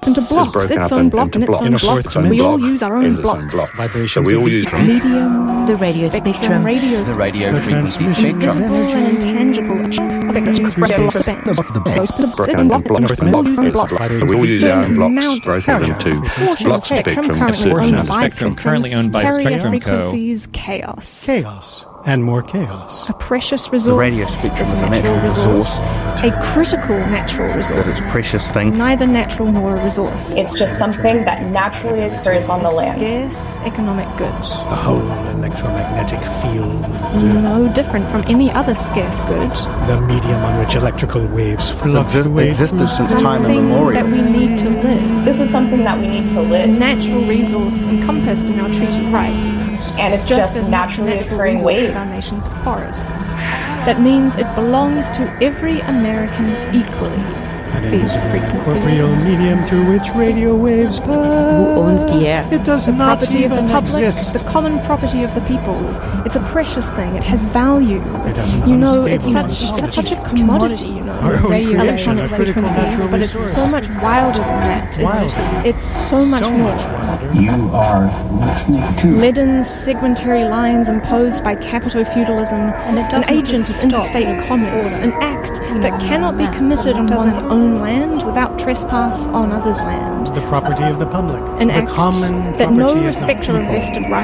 into blocks, its own block and its own block. We all use our own blocks. Vibrations. So we all use medium, the radio spectrum, the radio frequency spectrum, invisible and intangible. We all use our own blocks. Block spectrum currently owned by Spectrum Co. Frequencies chaos. And more chaos. A precious resource. The radio spectrum is a natural resource. A critical natural resource. That is a precious thing. Neither natural nor a resource. It's just something that naturally occurs on the land. Scarce economic good. The whole electromagnetic field. No different from any other scarce good. The medium on which electrical waves fluctuate. Existed since time immemorial. That we need to live. This is something that we need to live. A natural resource encompassed in our treaty rights. And it's just naturally occurring waves. Our nation's forests. That means it belongs to every American equally. These frequencies. Corporeal medium through which radio waves pass. Who owns the air? It does the not property even of the public, exist. the common property of the people. It's a precious thing. It has value. It has an you know, unstable it's such a commodity. You know, Our own creation, electronic a critical frequencies, natural but it's resource. so much wilder than that. It's so much more. You are listening to Leaden segmentary lines imposed by capital-feudalism, an agent of interstate commerce, an act that cannot be committed on one's own land without trespass on others' land. The property of the public. An the act common that no property of the respecter of people. vested rights